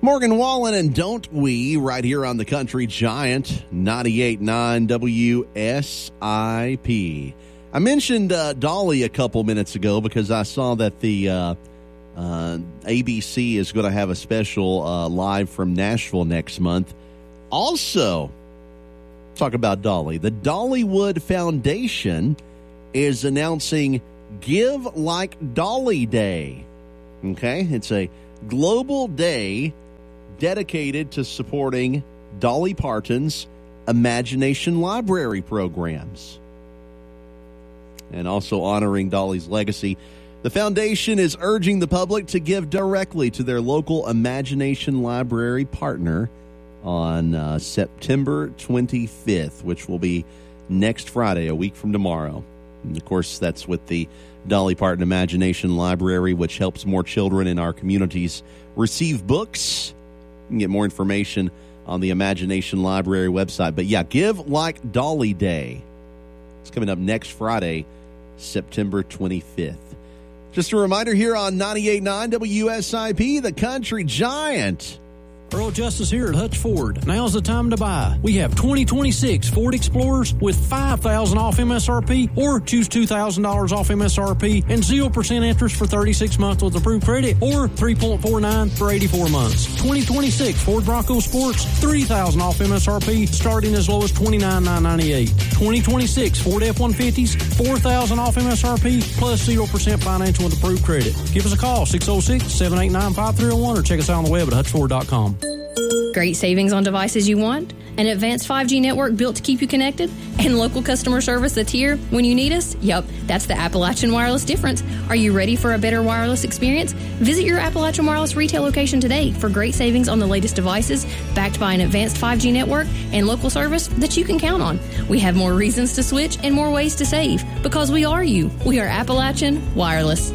Morgan Wallen and Don't We right here on the Country Giant 98.9 WSIP. I mentioned Dolly a couple minutes ago because I saw that the ABC is going to have a special live from Nashville next month. Also, talk about Dolly. The Dollywood Foundation is announcing Give Like Dolly Day. Okay? It's a global day dedicated to supporting Dolly Parton's Imagination Library programs and also honoring Dolly's legacy. The foundation is urging the public to give directly to their local Imagination Library partner on September 25th, which will be next Friday, a week from tomorrow. And of course, that's with the Dolly Parton Imagination Library, which helps more children in our communities receive books. You can get more information on the Imagination Library website. But yeah, Give Like Dolly Day. It's coming up next Friday, September 25th. Just a reminder here on 98.9 WSIP, the Country Giant. Earl Justice here at Hutch Ford. Now's the time to buy. We have 2026 Ford Explorers with $5,000 off MSRP, or choose $2,000 off MSRP and 0% interest for 36 months with approved credit, or 3.49 for 84 months. 2026 Ford Bronco Sports, $3,000 off MSRP, starting as low as $29,998. 2026 Ford F-150s, $4,000 off MSRP, plus 0% financial with approved credit. Give us a call, 606-789-5301, or check us out on the web at hutchford.com. Great savings on devices you want, an advanced 5G network built to keep you connected, and local customer service that's here when you need us? Yup, that's the Appalachian Wireless difference. Are you ready for a better wireless experience? Visit your Appalachian Wireless retail location today for great savings on the latest devices, backed by an advanced 5G network and local service that you can count on. We have more reasons to switch and more ways to save, because we are you. We are Appalachian Wireless.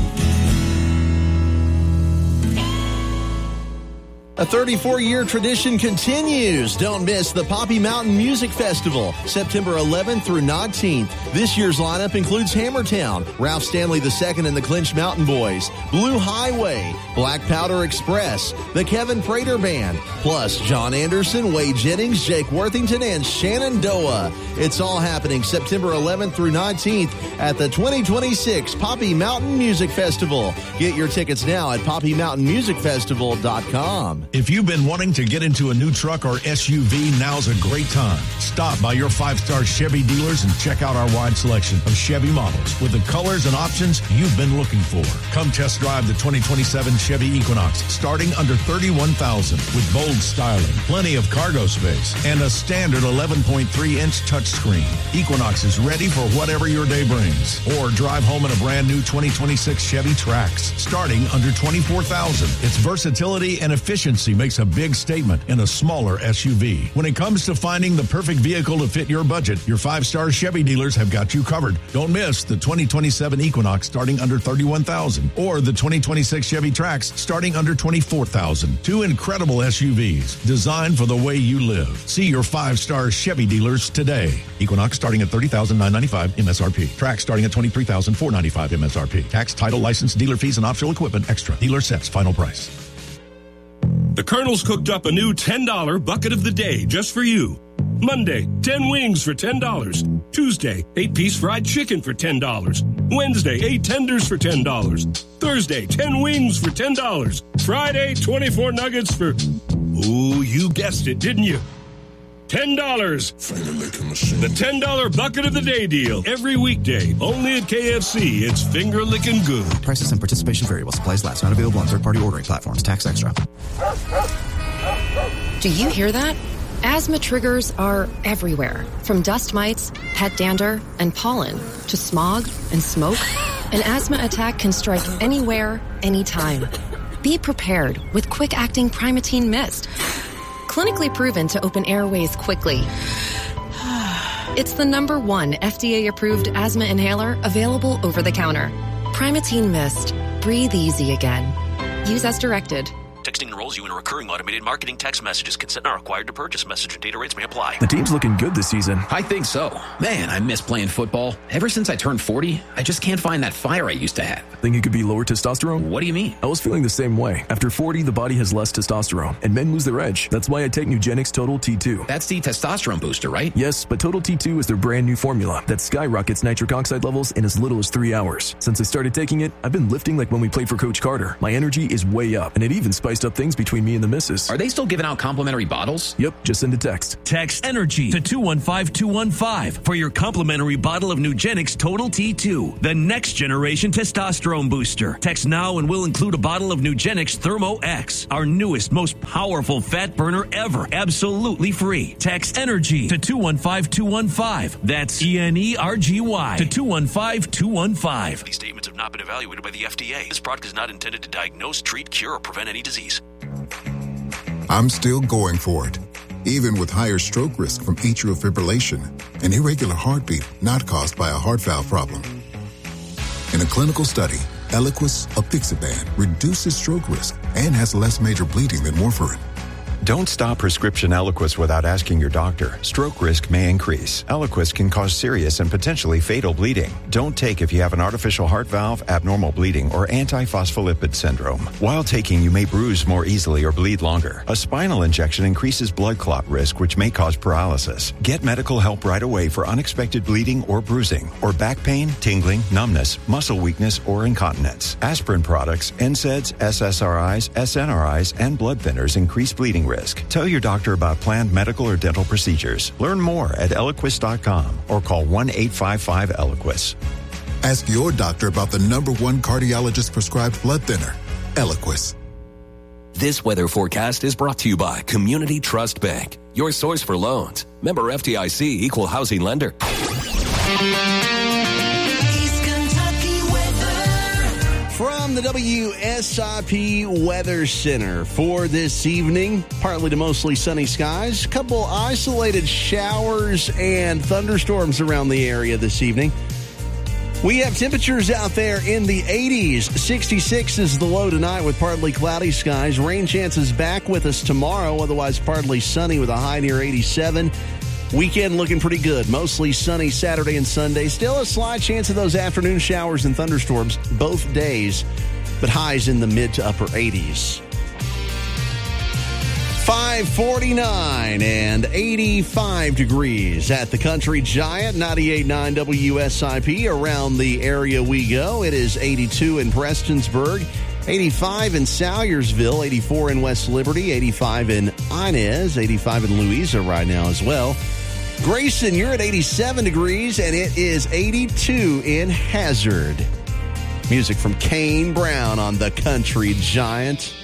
A 34-year tradition continues. Don't miss the Poppy Mountain Music Festival, September 11th through 19th. This year's lineup includes Hammertown, Ralph Stanley II and the Clinch Mountain Boys, Blue Highway, Black Powder Express, the Kevin Prater Band, plus John Anderson, Wade Jennings, Jake Worthington, and Shenandoah. It's all happening September 11th through 19th at the 2026 Poppy Mountain Music Festival. Get your tickets now at poppymountainmusicfestival.com. If you've been wanting to get into a new truck or SUV, now's a great time. Stop by your 5-star Chevy dealers and check out our wide selection of Chevy models with the colors and options you've been looking for. Come test drive the 2027 Chevy Equinox, starting under $31,000 with bold styling, plenty of cargo space, and a standard 11.3-inch touchscreen. Equinox is ready for whatever your day brings. Or drive home in a brand new 2026 Chevy Trax, starting under $24,000. Its versatility and efficiency makes a big statement in a smaller SUV. When it comes to finding the perfect vehicle to fit your budget, your 5-star Chevy dealers have got you covered. Don't miss the 2027 Equinox starting under $31,000 or the 2026 Chevy Trax starting under $24,000. Two incredible SUVs designed for the way you live. See your 5-star Chevy dealers today. Equinox starting at $30,995 MSRP. Trax starting at $23,495 MSRP. Tax, title, license, dealer fees, and optional equipment extra. Dealer sets final price. The Colonel's cooked up a new $10 bucket of the day just for you. Monday, 10 wings for $10. Tuesday, 8-piece fried chicken for $10. Wednesday, 8 tenders for $10. Thursday, 10 wings for $10. Friday, 24 nuggets for... Ooh, you guessed it, didn't you? $10. The $10 bucket of the day deal. Every weekday, only at KFC. It's finger licking good. Prices and participation vary while supplies last. Not available on third-party ordering platforms. Tax extra. Do you hear that? Asthma triggers are everywhere. From dust mites, pet dander, and pollen, to smog and smoke. An asthma attack can strike anywhere, anytime. Be prepared with quick-acting Primatene Mist. Clinically proven to open airways quickly. It's the #1 FDA-approved asthma inhaler available over the counter. Primatene Mist. Breathe easy again. Use as directed. Texting enrolls you in a recurring automated marketing text messages. Consent not required to purchase. Message and data rates may apply. The team's looking good this season. I think so. Man, I miss playing football. Ever since I turned 40, I just can't find that fire I used to have. Think it could be lower testosterone? What do you mean? I was feeling the same way. After 40, the body has less testosterone, and men lose their edge. That's why I take Nugenix Total T2. That's the testosterone booster, right? Yes, but Total T2 is their brand new formula that skyrockets nitric oxide levels in as little as 3 hours. Since I started taking it, I've been lifting like when we played for Coach Carter. My energy is way up, and it even spiced up things between me and the missus. Are they still giving out complimentary bottles? Yep, just send a text. Text ENERGY to 215215 for your complimentary bottle of Nugenix Total T2, the next generation testosterone booster. Text now and we'll include a bottle of Nugenix Thermo X, our newest, most powerful fat burner ever, absolutely free. Text ENERGY to 215215. That's ENERGY to 215215. These statements have not been evaluated by the FDA. This product is not intended to diagnose, treat, cure, or prevent any disease. I'm still going for it, even with higher stroke risk from atrial fibrillation, an irregular heartbeat not caused by a heart valve problem. In a clinical study, Eliquis, apixaban, reduces stroke risk and has less major bleeding than warfarin. Don't stop prescription Eliquis without asking your doctor. Stroke risk may increase. Eliquis can cause serious and potentially fatal bleeding. Don't take if you have an artificial heart valve, abnormal bleeding, or antiphospholipid syndrome. While taking, you may bruise more easily or bleed longer. A spinal injection increases blood clot risk, which may cause paralysis. Get medical help right away for unexpected bleeding or bruising, or back pain, tingling, numbness, muscle weakness, or incontinence. Aspirin products, NSAIDs, SSRIs, SNRIs, and blood thinners increase bleeding risk. Tell your doctor about planned medical or dental procedures. Learn more at Eliquis.com or call 1-855-ELIQUIS. Ask your doctor about the #1 cardiologist prescribed blood thinner, Eliquis. This weather forecast is brought to you by Community Trust Bank, your source for loans. Member FDIC, equal housing lender. From the WSIP Weather Center for this evening, partly to mostly sunny skies, a couple isolated showers and thunderstorms around the area this evening. We have temperatures out there in the 80s. 66 is the low tonight with partly cloudy skies. Rain chances back with us tomorrow, otherwise partly sunny with a high near 87. Weekend looking pretty good. Mostly sunny Saturday and Sunday. Still a slight chance of those afternoon showers and thunderstorms both days, but highs in the mid to upper 80s. 549 and 85 degrees at the Country Giant, 98.9 WSIP. Around the area we go, it is 82 in Prestonsburg, 85 in Salyersville, 84 in West Liberty, 85 in Inez, 85 in Louisa right now as well. Grayson, you're at 87 degrees, and it is 82 in Hazard. Music from Kane Brown on the Country Giant.